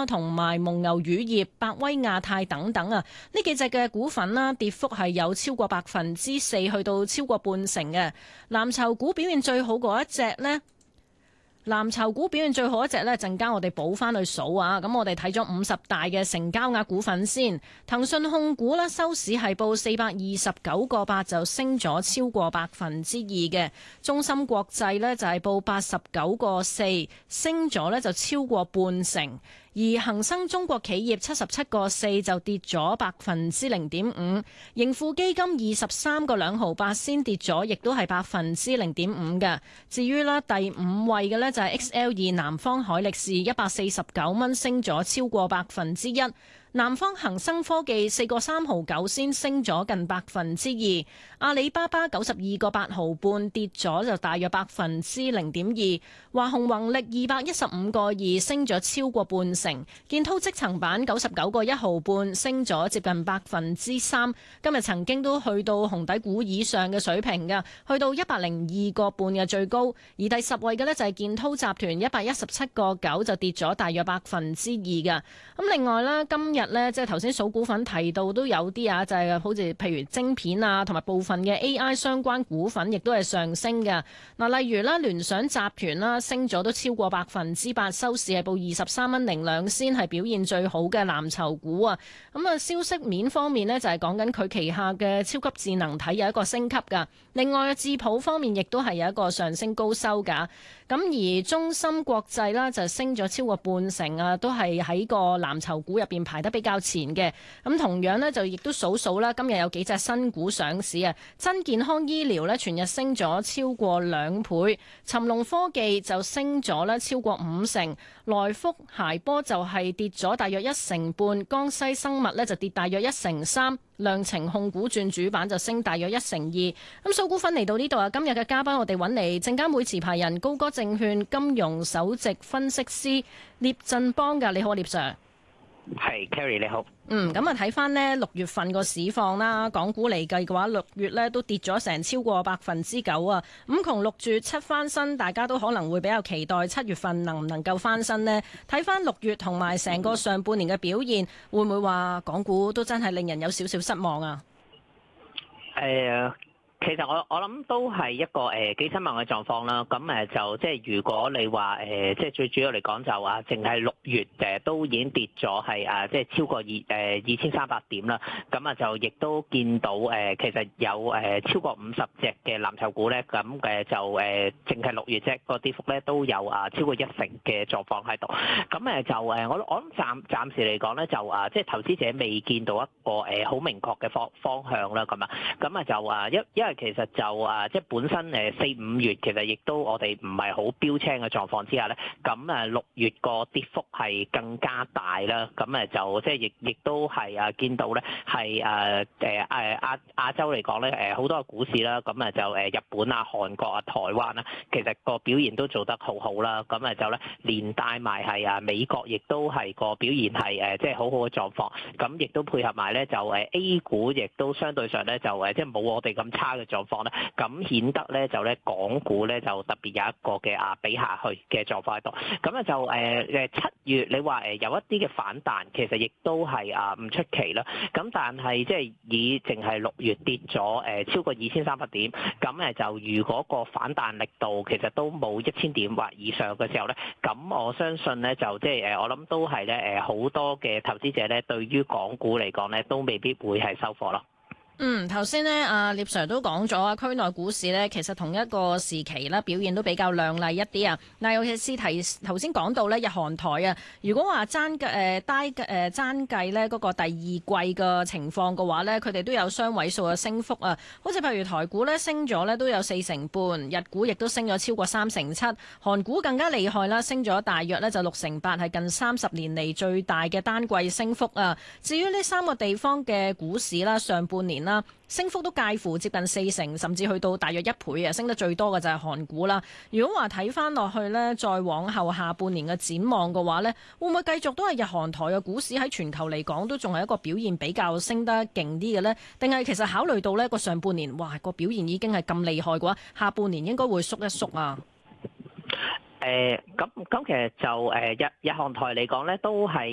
啦，同埋蒙牛乳業、百威亞太等等啊，呢幾隻嘅股份啦，跌幅係有超過4%，去到超過半成嘅。藍籌股表現最好嗰一隻呢？藍籌股表現最好一隻呢，陣間我哋補翻去數啊！咁我哋睇咗50大嘅成交額股份先。騰訊控股呢，收市係報429.8，就升咗超過2%嘅。中芯國際呢，就係報89.4，升咗呢就超過半成。而恒生中國企業77.4就跌咗0.5%，盈富基金23.2毫8先跌咗，亦都係0.5%嘅。至於呢第5位嘅呢，就係 XL2 南方海力士149蚊，升咗超過1%。南方恒生科技4.3毫9先升咗近2%。阿里巴巴92.8毫半跌咗就大約0.2%。華虹宏力215.2升咗超過半成。建滔積層板99.1毫半升咗接近3%。今日曾經都去到紅底股以上嘅水平㗎，去到102.5嘅最高。而第10位嘅呢，就係建滔集團117.9就跌咗大約2%㗎。咁另外啦，今日呢，即係頭先數股份提到都有啲啊，就係好似譬如晶片啊，同埋部分嘅 AI 相關股份，亦都係上升嘅。嗱，例如啦，聯想集團啦，升咗都超過8%，收市係報23.02蚊，先係表現最好嘅藍籌股啊。咁啊，消息面方面呢，就係講緊佢旗下嘅超級智能體有一個升級㗎。另外，智譜方面亦都係有一個上升高收㗎。咁而中芯國際啦就升咗超過半成啊，都係喺個藍籌股入邊排得比較前嘅。咁同樣呢，就亦都數啦，今日有幾隻新股上市啊。真健康醫療呢，全日升咗超過2倍，尋龍科技就升咗呢超過5成，來福諧波就係跌咗大約1成半，江西生物呢就跌大約1成3。量程控股轉主板就升大約1成2。咁數股份嚟到呢度啊，今日嘅嘉賓我哋揾嚟證監會持牌人高歌證券金融首席分析師聶振邦㗎。你好，聶 Sir。 係 Carrie 你好。 咁啊睇翻呢6月份個市況啦，港股嚟計嘅話，6月呢都跌咗成超過9%啊。5窮6絕7翻身，大家都可能會比較期待7月份能唔能夠翻身呢？睇翻6月同埋成個上半年嘅表現，會唔會話港股都真係令人有少少失望啊？ 其實我諗都係一個幾失望嘅狀況啦。咁就即係如果你話即係最主要嚟講就話，淨係6月都已經跌咗係即係超過2300點啦。咁啊就亦都見到其實有超過50隻嘅藍籌股咧，咁就淨係6月啫個跌幅咧都有超過1成嘅狀況喺度。咁就我諗暫時嚟講咧就即係投資者未見到一個好明確嘅方向啦。咁就因為其實就即係本身4、5月其實亦都我哋唔係好標青嘅狀況之下咧，咁6月個跌幅係更加大啦。咁就即係亦都係見到咧係亞洲嚟講咧好多嘅股市啦，咁就日本啊、韓國啊、台灣啊，其實個表現都做得好好啦。咁就咧連帶埋係美國亦都係個表現係即係好好嘅狀況。咁亦都配合埋咧就A 股亦都相對上咧就即係冇我哋咁差嘅狀況咧，咁顯得咧就咧港股咧就特別有一個嘅比下去嘅狀況喺度。咁就7月你話有一啲嘅反彈，其實亦都係唔出奇啦。咁但係即係以淨係6月跌咗超過2300點，咁就如果個反彈力度其實都冇1000點或以上嘅時候咧，咁我相信咧就即係我諗都係咧好多嘅投資者咧對於港股嚟講咧都未必會係收貨咯。 頭先呢，阿聶 Sir 都講咗啊，區內股市呢，其實同一個時期呢表現都比較亮麗一啲啊。嗱，尤其是頭先講到呢日韓台啊，如果話爭計呢嗰個第二季嘅情況嘅話呢，佢哋都有雙位數嘅升幅啊。好似譬如台股呢升咗呢都有4成半，日股亦都升咗超過3成7，韓股更加厲害啦，升咗大約呢就6成8，係近30年嚟最大嘅單季升幅啊。至於呢3個地方嘅股市啦，上半年啦，升幅都介乎接近4成，甚至去到大約1倍啊！升得最多嘅就係韓股啦。如果話睇翻落去呢，再往後下半年嘅展望嘅話呢，會唔會繼續都係日韓台嘅股市喺全球嚟講都仲係一個表現比較升得勁啲嘅呢？定係其實考慮到呢個上半年哇個表現已經係咁厲害嘅話，下半年應該會縮一縮啊？ 咁其實就日韓台嚟講咧，都係